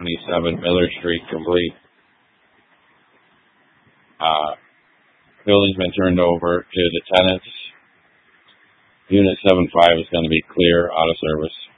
177 Miller Street complete. Building's been turned over to the tenants. Unit 75 is going to be clear, out of service.